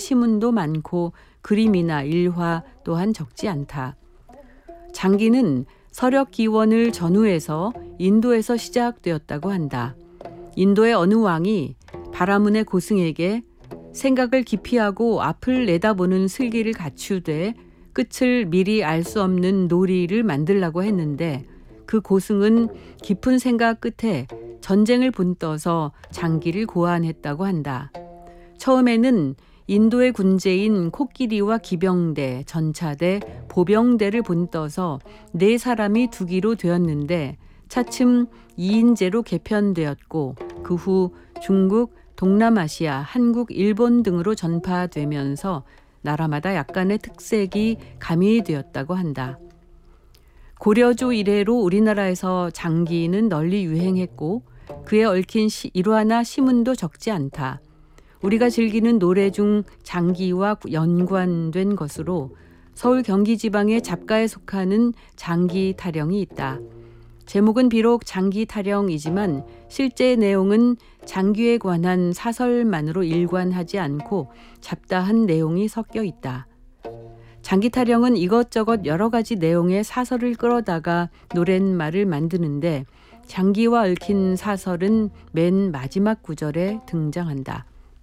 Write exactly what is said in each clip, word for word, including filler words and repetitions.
시문도 많고 그림이나 일화 또한 적지 않다. 장기는 서력 기원을 전후해서 인도에서 시작되었다고 한다. 인도의 어느 왕이 바라문의 고승에게 생각을 깊이하고 앞을 내다보는 슬기를 갖추되 끝을 미리 알 수 없는 놀이를 만들라고 했는데 그 고승은 깊은 생각 끝에 전쟁을 분떠서 장기를 고안했다고 한다. 처음에는 인도의 군제인 코끼리와 기병대, 전차대, 보병대를 분떠서 네 사람이 두기로 되었는데 차츰 이인제로 개편되었고 그 후 중국, 동남아시아, 한국, 일본 등으로 전파되면서 나라마다 약간의 특색이 가미되었다고 한다. 고려조 이래로 우리나라에서 장기는 널리 유행했고 그에 얽힌 시, 일화나 시문도 적지 않다. 우리가 즐기는 노래 중 장기와 연관된 것으로 서울 경기 지방의 잡가에 속하는 장기 타령이 있다. 제목은 비록 장기 타령이지만 실제 내용은 장기에 관한 사설만으로 일관하지 않고 잡다한 내용이 섞여 있다. 장기 타령은 이것저것 여러 가지 내용의 사설을 끌어다가 노랫말을 만드는데 장기와 얽힌 사설은 맨 마지막 구절에 등장한다.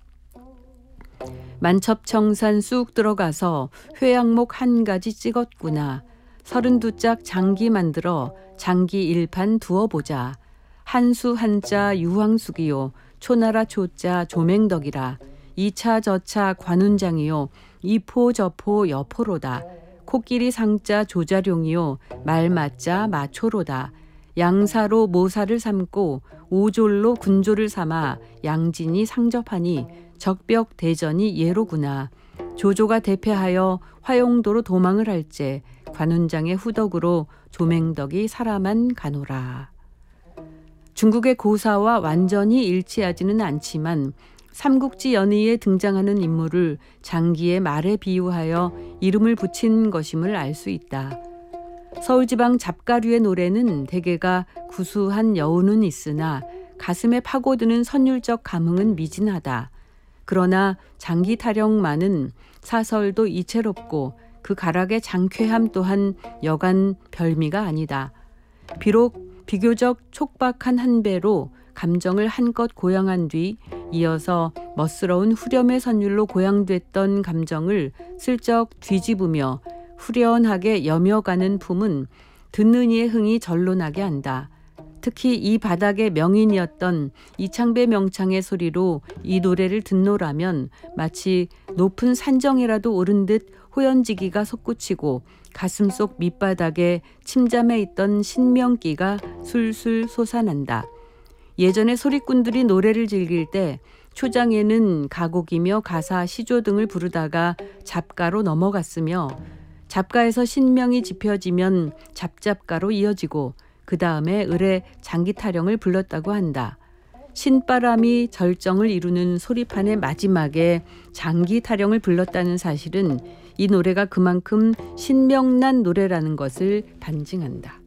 만첩청산 쑥 들어가서 회양목 한 가지 찍었구나. 서른두 짝 장기 만들어 장기 일판 두어보자. 한수 한자 유황숙이요. 초나라 초자 조맹덕이라. 이차 저차 관운장이요. 이포 저포 여포로다. 코끼리 상자 조자룡이요. 말맞자 마초로다. 양사로 모사를 삼고 오졸로 군조를 삼아 양진이 상접하니 적벽 대전이 예로구나. 조조가 대패하여 화용도로 도망을 할제 관운장의 후덕으로 조맹덕이 사람만 가노라. 중국의 고사와 완전히 일치하지는 않지만 삼국지 연의에 등장하는 인물을 장기의 말에 비유하여 이름을 붙인 것임을 알 수 있다. 서울지방 잡가류의 노래는 대개가 구수한 여운은 있으나 가슴에 파고드는 선율적 감흥은 미진하다. 그러나 장기 타령만은 사설도 이채롭고 그 가락의 장쾌함 또한 여간 별미가 아니다. 비록 비교적 촉박한 한 배로 감정을 한껏 고양한 뒤 이어서 멋스러운 후렴의 선율로 고양됐던 감정을 슬쩍 뒤집으며 후련하게 여며가는 품은 듣는 이의 흥이 절로 나게 한다. 특히 이 바닥의 명인이었던 이창배 명창의 소리로 이 노래를 듣노라면 마치 높은 산정이라도 오른 듯 호연지기가 솟구치고 가슴속 밑바닥에 침잠해 있던 신명기가 술술 솟아난다. 예전에 소리꾼들이 노래를 즐길 때 초장에는 가곡이며 가사, 시조 등을 부르다가 잡가로 넘어갔으며 잡가에서 신명이 짚혀지면 잡잡가로 이어지고 그 다음에 을의 장기 타령을 불렀다고 한다. 신바람이 절정을 이루는 소리판의 마지막에 장기 타령을 불렀다는 사실은 이 노래가 그만큼 신명난 노래라는 것을 반증한다.